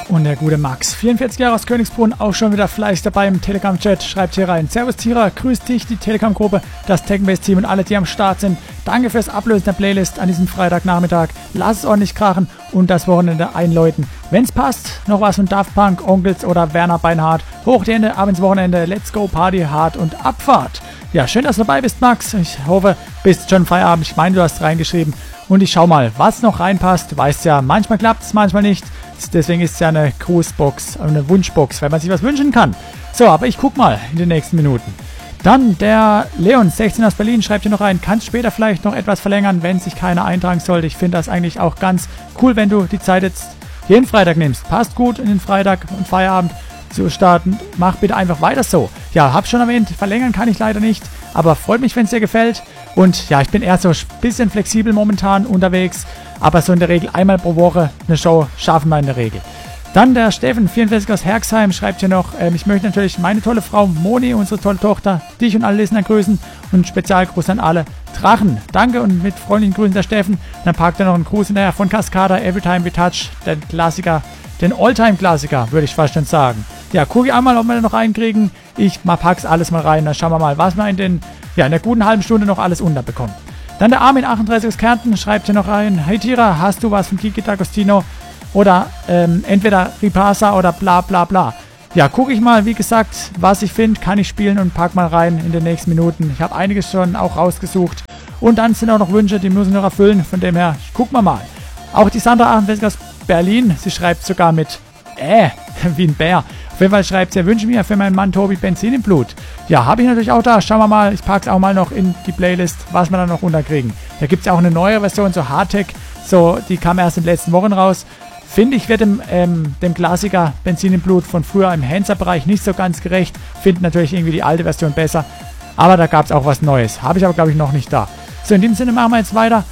Und der gute Max, 44 Jahre aus Königsbrunn, auch schon wieder fleißig dabei im Telegram-Chat, schreibt hier rein: Servus Tira, grüß dich, die Telegram-Gruppe, das Tekken-Base-Team und alle, die am Start sind. Danke fürs Ablösen der Playlist an diesem Freitagnachmittag. Lass es ordentlich krachen und das Wochenende einläuten. Wenn's passt, noch was von Daft Punk, Onkels oder Werner Beinhardt. Hoch die Hände, ab ins Wochenende, let's go, Party, hart und Abfahrt. Ja, schön, dass du dabei bist, Max. Ich hoffe, bist schon Feierabend. Ich meine, du hast reingeschrieben. Und ich schau mal, was noch reinpasst. Du weißt ja, manchmal klappt es, manchmal nicht. Deswegen ist es ja eine Grußbox, eine Wunschbox, weil man sich was wünschen kann. So, aber ich guck mal in den nächsten Minuten. Dann der Leon, 16 aus Berlin, schreibt hier noch rein: Kannst später vielleicht noch etwas verlängern, wenn sich keiner eintragen sollte. Ich finde das eigentlich auch ganz cool, wenn du die Zeit jetzt jeden Freitag nimmst. Passt gut in den Freitag und Feierabend zu starten. Mach bitte einfach weiter so. Ja, hab schon erwähnt, verlängern kann ich leider nicht, aber freut mich, wenn es dir gefällt. Und ja, ich bin eher so ein bisschen flexibel momentan unterwegs, aber so in der Regel einmal pro Woche eine Show schaffen wir in der Regel. Dann der Steffen, 44 aus Herxheim, schreibt hier noch: Ich möchte natürlich meine tolle Frau Moni, unsere tolle Tochter, dich und alle Listener grüßen und Spezialgruß an alle Drachen. Danke und mit freundlichen Grüßen der Steffen. Dann packt er noch einen Gruß hinterher von Cascada, Everytime We Touch, den Klassiker, den Alltime-Klassiker, würde ich fast schon sagen. Ja, gucke ich einmal, ob wir da noch reinkriegen. Ich pack's alles mal rein, dann schauen wir mal, was wir in der guten halben Stunde noch alles unterbekommen. Dann der Armin, 38 aus Kärnten, schreibt hier noch rein: Hey Tira, hast du was von Kiki D'Agostino? Oder entweder Ripasa oder bla bla bla. Ja, gucke ich mal, wie gesagt, was ich finde, kann ich spielen und pack mal rein in den nächsten Minuten. Ich habe einiges schon auch rausgesucht. Und dann sind auch noch Wünsche, die müssen noch erfüllen. Von dem her, gucken wir mal. Auch die Sandra, 48 aus Berlin, sie schreibt sogar mit wie ein Bär. Auf jeden Fall schreibt sie: Wünsche mir für meinen Mann Tobi Benzin im Blut. Ja, habe ich natürlich auch da. Schauen wir mal, ich packe es auch mal noch in die Playlist, was wir da noch runterkriegen. Da gibt es ja auch eine neue Version, so Hardtech. So, die kam erst in den letzten Wochen raus. Finde ich, wird dem Klassiker Benzin im Blut von früher im Hansa-Bereich nicht so ganz gerecht. Finde natürlich irgendwie die alte Version besser. Aber da gab es auch was Neues. Habe ich aber, glaube ich, noch nicht da. So, in dem Sinne machen wir jetzt weiter.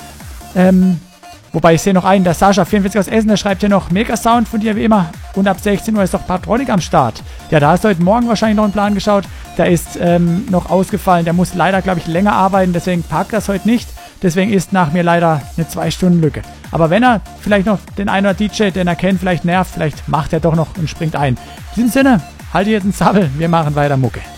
Wobei ich sehe noch einen, der Sascha, 44 aus Essen, der schreibt hier noch: Mega Sound von dir wie immer. Und ab 16 Uhr ist doch Patronik am Start. Ja, da hast du heute Morgen wahrscheinlich noch einen Plan geschaut. Der ist noch ausgefallen. Der muss leider, glaube ich, länger arbeiten. Deswegen packt das heute nicht. Deswegen ist nach mir leider eine 2-Stunden-Lücke. Aber wenn er vielleicht noch den einen oder DJ, den er kennt, vielleicht nervt, vielleicht macht er doch noch und springt ein. In diesem Sinne, halte jetzt einen Sabbel. Wir machen weiter Mucke.